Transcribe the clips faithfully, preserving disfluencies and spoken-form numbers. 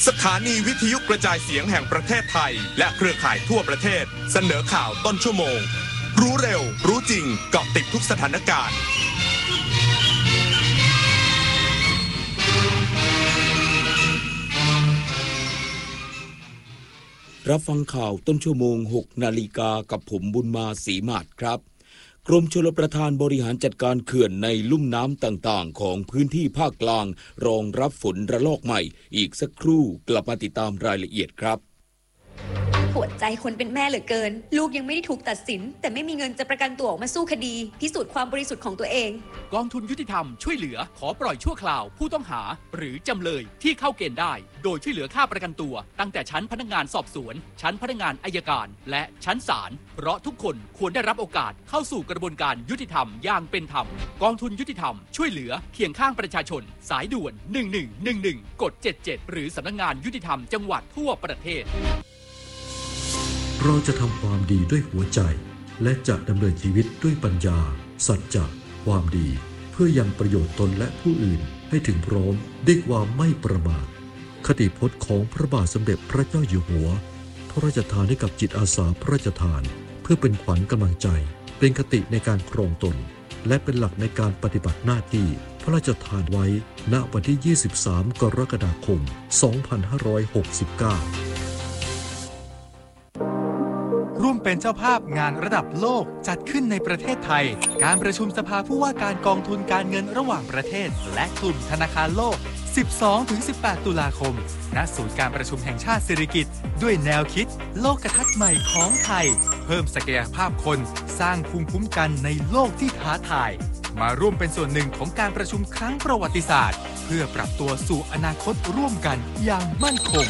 สถานีวิทยุกระจายเสียงแห่งประเทศไทยและเครือข่ายทั่วประเทศเสนอข่าวต้นชั่วโมงรู้เร็วรู้จริงเกาะติดทุกสถานการณ์รับฟังข่าวต้นชั่วโมง หกนาฬิกากับผมบุญมาศรีมาศครับกรมชลประทานบริหารจัดการเขื่อนในลุ่มน้ำต่างๆของพื้นที่ภาคกลางรองรับฝนระลอกใหม่อีกสักครู่กลับมาติดตามรายละเอียดครับปวดใจคนเป็นแม่เหลือเกินลูกยังไม่ได้ถูกตัดสินแต่ไม่มีเงินจะประกันตัวออกมาสู้คดีพิสูจน์ความบริสุทธิ์ของตัวเองกองทุนยุติธรรมช่วยเหลือขอปล่อยชั่วคราวผู้ต้องหาหรือจำเลยที่เข้าเกณฑ์ได้โดยช่วยเหลือค่าประกันตัวตั้งแต่ชั้นพนักงานสอบสวนชั้นพนักงานอัยการและชั้นศาลเพราะทุกคนควรได้รับโอกาสเข้าสู่กระบวนการยุติธรรมอย่างเป็นธรรมกองทุนยุติธรรมช่วยเหลือเคียงข้างประชาชนสายด่วนหนึ่งหนึ่งหนึ่งหนึ่งกดเจ็ดเจ็ดหรือสำนักงานยุติธรรมจังหวัดทั่วประเทศเราจะทำความดีด้วยหัวใจและจะดำเนินชีวิตด้วยปัญญาสัจจะความดีเพื่อยังประโยชน์ตนและผู้อื่นให้ถึงพร้อมด้วยความไม่ประมาทคติพจน์ของพระบาทสมเด็จพระเจ้าอยู่หัวพระราชทานให้กับจิตอาสาพระราชทานเพื่อเป็นขวัญกำลังใจเป็นคติในการครองตนและเป็นหลักในการปฏิบัติหน้าที่พระราชทานไว้ณวันที่ยี่สิบสามกรกฎาคมสองพันห้าร้อยหกสิบเก้าร่วมเป็นเจ้าภาพงานระดับโลกจัดขึ้นในประเทศไทยการประชุมสภาผู้ว่าการกองทุนการเงินระหว่างประเทศและกลุ่มธนาคารโลก สิบสองถึงสิบแปด ตุลาคมณศูนย์การประชุมแห่งชาติสิริกิติ์ด้วยแนวคิดโลกทัศน์ใหม่ของไทยเพิ่มศักยภาพคนสร้างภูมิคุ้มกันในโลกที่ท้าทายมาร่วมเป็นส่วนหนึ่งของการประชุมครั้งประวัติศาสตร์เพื่อปรับตัวสู่อนาคตร่วมกันอย่างมั่นคง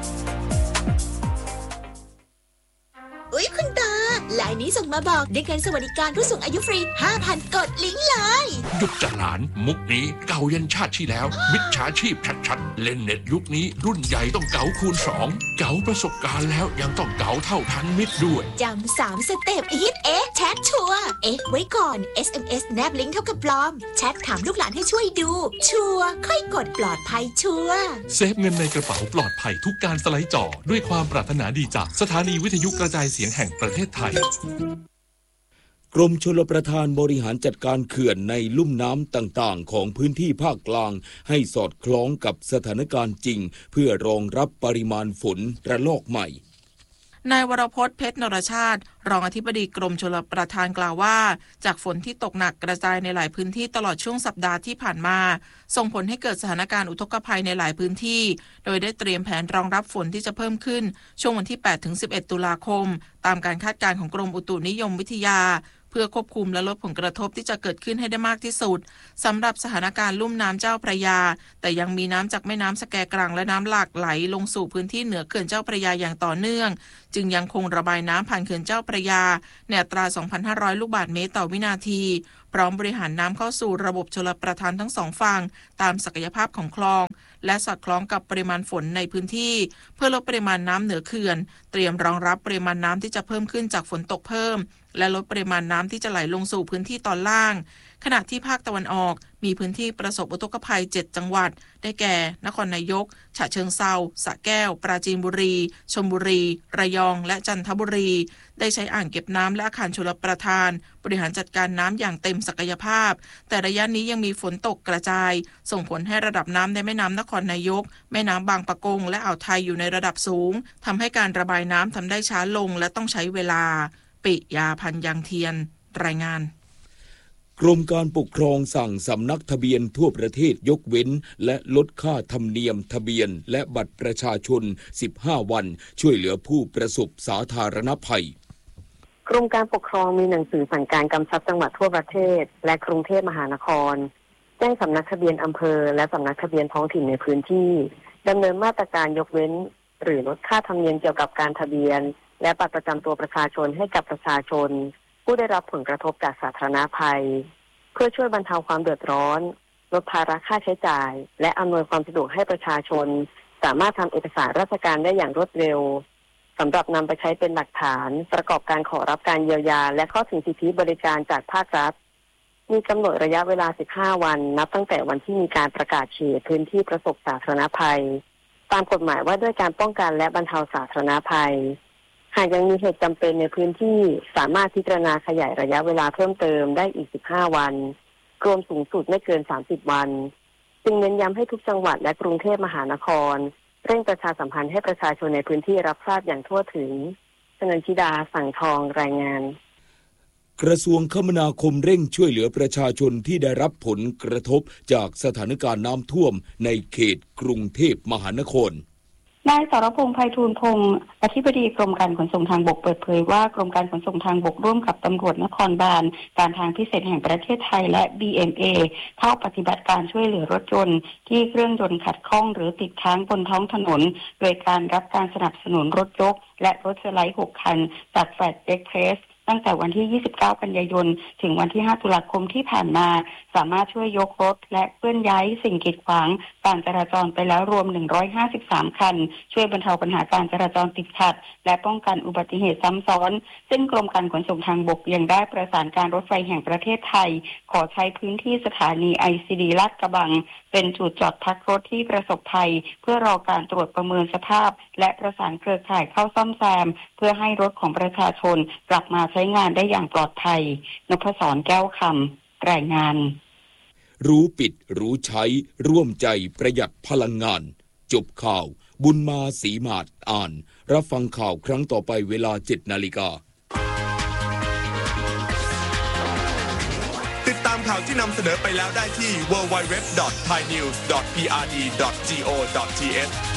อุ๊ยคุณตาลายนี้ส่งมาบอกได้เงินสวัสดิการผู้สูงอายุฟรี ห้าพัน กดลิงก์เลยหยุดจะหลานมุกนี้เก่ายันชาติที่แล้วมิจฉาชีพชัดๆเล่นเน็ตยุคนี้รุ่นใหญ่ต้องเก๋าคูณสองเก๋าประสบการณ์แล้วยังต้องเก๋าเท่าทันมิตรด้วยจำสามสเต็ปฮิตเอ๊ะแชทชัวร์เอ๊ะไว้ก่อน เอส เอ็ม เอส แนบลิงก์เท่ากับปลอมแชทถามลูกหลานให้ช่วยดูชัวร์ค่อยกดปลอดภัยชัวร์เซฟเงินในกระเป๋าปลอดภัยทุกการสไลด์จอด้วยความปรารถนาดีจากสถานีวิทยุกระจายเสียงแห่งประเทศไทยกรมชลประทานบริหารจัดการเขื่อนในลุ่มน้ำต่างๆของพื้นที่ภาคกลางให้สอดคล้องกับสถานการณ์จริงเพื่อรองรับปริมาณฝนระลอกใหม่นายวรพจน์เพชรนรชาติรองอธิบดีกรมชลประทานกล่าวว่าจากฝนที่ตกหนักกระจายในหลายพื้นที่ตลอดช่วงสัปดาห์ที่ผ่านมาส่งผลให้เกิดสถานการณ์อุทกภัยในหลายพื้นที่โดยได้เตรียมแผนรองรับฝนที่จะเพิ่มขึ้นช่วงวันที่ แปดถึงสิบเอ็ด ตุลาคมตามการคาดการณ์ของกรมอุตุนิยมวิทยาเพื่อควบคุมและลดผลกระทบที่จะเกิดขึ้นให้ได้มากที่สุดสำหรับสถานการณ์ลุ่มน้ำเจ้าพระยาแต่ยังมีน้ำจากแม่น้ำสแกกรังและน้ำหลากไหลลงสู่พื้นที่เหนือเขื่อนเจ้าพระยาอย่างต่อเนื่องจึงยังคงระบายน้ำผ่านเขื่อนเจ้าพระยาในอัตรา สองพันห้าร้อย ลูกบาศก์เมตรต่อวินาทีพร้อมบริหารน้ำเข้าสู่ระบบชลประทานทั้งสองฝั่งตามศักยภาพของคลองและสอดคล้องกับปริมาณฝนในพื้นที่เพื่อลดปริมาณน้ำเหนือเขื่อนเตรียมรองรับปริมาณน้ำที่จะเพิ่มขึ้นจากฝนตกเพิ่มและลดปริมาณน้ำที่จะไหลลงสู่พื้นที่ตอนล่างขณะที่ภาคตะวันออกมีพื้นที่ประสบอุทกภัยเจ็ดจังหวัดได้แก่นครนายกฉะเชิงเทราสระแก้วปราจีนบุรีชลบุรีระยองและจันทบุรีได้ใช้อ่างเก็บน้ำและอาคารชลประทานบริหารจัดการน้ำอย่างเต็มศักยภาพแต่ระยะนี้ยังมีฝนตกกระจายส่งผลให้ระดับน้ำในแม่น้ำนครนายกแม่น้ำบางปะกงและอ่าวไทยอยู่ในระดับสูงทำให้การระบายน้ำทำได้ช้าลงและต้องใช้เวลาปิยาพันธ์ยังเทียนรายงานกรมการปกครองสั่งสำนักทะเบียนทั่วประเทศยกเว้นและลดค่าธรรมเนียมทะเบียนและบัตรประชาชนสิบห้าวันช่วยเหลือผู้ประสบสาธารณภัยกรมการปกครองมีหนังสือสั่งการกำชับจังหวัดทั่วประเทศและกรุงเทพมหานครแจ้งสำนักทะเบียนอำเภอและสำนักทะเบียนท้องถิ่นในพื้นที่ดำเนินมาตรการยกเว้นหรือลดค่าธรรมเนียมเกี่ยวกับการทะเบียนและบัตรประจำตัวประชาชนให้กับประชาชนผู้ได้รับผลกระทบจากสาธารณภัยเพื่อช่วยบรรเทาความเดือดร้อนลดภาระค่าใช้จ่ายและอำนวยความสะดวกให้ประชาชนสามารถทำเอกสารราชการได้อย่างรวดเร็วสำหรับนำไปใช้เป็นหลักฐานประกอบการขอรับการเยียวยาและเข้าถึงสิทธิบริการจากภาครัฐมีกำหนดระยะเวลาสิบห้าวันนับตั้งแต่วันที่มีการประกาศเขตพื้นที่ประสบสาธารณภัยตามกฎหมายว่าด้วยการป้องกันและบรรเทาสาธารณภัยหากยังมีเหตุจำเป็นในพื้นที่สามารถพิจารณาขยายระยะเวลาเพิ่มเติมได้อีกสิบห้าวันรวมสูงสุดไม่เกินสามสิบวันจึงเน้นย้ำให้ทุกจังหวัดและกรุงเทพมหานครเร่งประชาสัมพันธ์ให้ประชาชนในพื้นที่รับทราบอย่างทั่วถึงชนันชิดาสั่งทองรายงานกระทรวงคมนาคมเร่งช่วยเหลือประชาชนที่ได้รับผลกระทบจากสถานการณ์น้ำท่วมในเขตกรุงเทพมหานครนายสรพงษ์ ไพฑูรย์พงศ์อธิบดีกรมการขนส่งทางบกเปิดเผยว่ากรมการขนส่งทางบกร่วมกับตำรวจนครบาลการทางพิเศษแห่งประเทศไทยและ บี เอ็ม เอ เข้าปฏิบัติการช่วยเหลือรถยนต์ที่เครื่องยนต์ขัดข้องหรือติดค้างบนท้องถนนโดยการรับการสนับสนุนรถยกและรถสไลด์หกคันจากแฟลตเอ็กเพรสตั้งแต่วันที่ยี่สิบเก้ากันยายนถึงวันที่ห้าตุลาคมที่ผ่านมาสามารถช่วยยกรถและเคลื่อนย้ายสิ่งกีดขวางการจราจรไปแล้วรวมหนึ่งร้อยห้าสิบสามคันช่วยบรรเทาปัญหาการจราจรติดขัดและป้องกันอุบัติเหตุซ้ำซ้อนซึ่งกรมการขนส่งทางบกยังได้ประสานการรถไฟแห่งประเทศไทยขอใช้พื้นที่สถานี ไอ ซี ดี ลาดกระบังเป็นจุดจอดพักรถที่ประสบภัยเพื่อรอการตรวจประเมินสภาพและประสานเครือข่ายเข้าซ่อมแซมเพื่อให้รถของประชาชนกลับมาใช้งานได้อย่างปลอดภัยนพศรแก้วคำรายงานรู้ปิดรู้ใช้ร่วมใจประหยัดพลังงานจบข่าวบุญมาศรีมาศอ่านรับฟังข่าวครั้งต่อไปเวลา เจ็ดนาฬิกาติดตามข่าวที่นำเสนอไปแล้วได้ที่ ดับเบิลยู ดับเบิลยู ดับเบิลยู ดอท ไทยนิวส์ ดอท พี อาร์ ดี ดอท จี โอ ดอท ที เอช